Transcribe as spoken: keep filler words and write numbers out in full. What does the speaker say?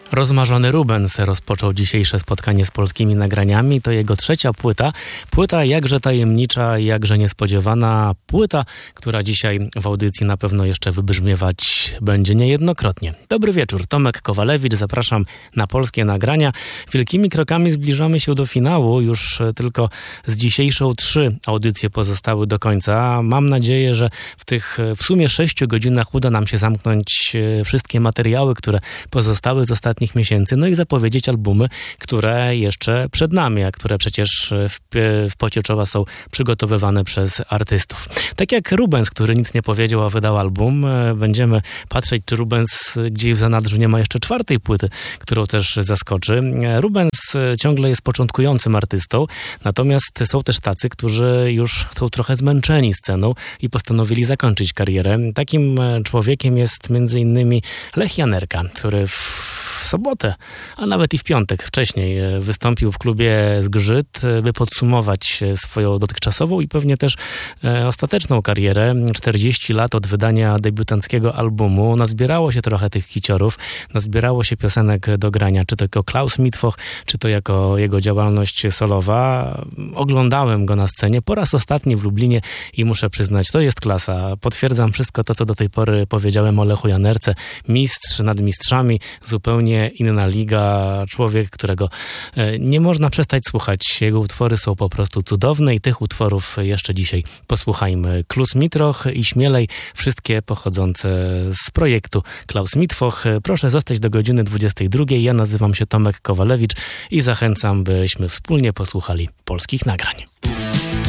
Rozmarzony Rubens rozpoczął dzisiejsze spotkanie z polskimi nagraniami. To jego trzecia płyta. Płyta jakże tajemnicza, jakże niespodziewana. Płyta, która dzisiaj w audycji na pewno jeszcze wybrzmiewać będzie niejednokrotnie. Dobry wieczór, Tomek Kowalewicz. Zapraszam na polskie nagrania. Wielkimi krokami zbliżamy się do finału. Już tylko z dzisiejszą trzy audycje pozostały do końca. Mam nadzieję, że w tych w sumie sześciu godzinach uda nam się zamknąć wszystkie materiały, które pozostały z ostatnich miesięcy, no i zapowiedzieć albumy, które jeszcze przed nami, a które przecież w, w pocie czoła są przygotowywane przez artystów. Tak jak Rubens, który nic nie powiedział, a wydał album, będziemy patrzeć, czy Rubens gdzieś w zanadrzu nie ma jeszcze czwartej płyty, którą też zaskoczy. Rubens ciągle jest początkującym artystą, natomiast są też tacy, którzy już są trochę zmęczeni sceną i postanowili zakończyć karierę. Takim człowiekiem jest między innymi Lech Janerka, który w W sobotę, a nawet i w piątek wcześniej wystąpił w klubie Zgrzyt, by podsumować swoją dotychczasową i pewnie też e, ostateczną karierę. czterdzieści lat od wydania debiutanckiego albumu. Nazbierało się trochę tych hiciorów, nazbierało się piosenek do grania, czy to jako Klaus Mittwoch, czy to jako jego działalność solowa. Oglądałem go na scenie po raz ostatni w Lublinie i muszę przyznać, to jest klasa. Potwierdzam wszystko to, co do tej pory powiedziałem o Lechu Janerce. Mistrz nad mistrzami, zupełnie inna liga, człowiek, którego nie można przestać słuchać. Jego utwory są po prostu cudowne i tych utworów jeszcze dzisiaj posłuchajmy. Klaus Mittwoch i Śmielej, wszystkie pochodzące z projektu Klaus Mittwoch. Proszę zostać do godziny dwudziestej drugiej. Ja nazywam się Tomek Kowalewicz i zachęcam, byśmy wspólnie posłuchali polskich nagrań.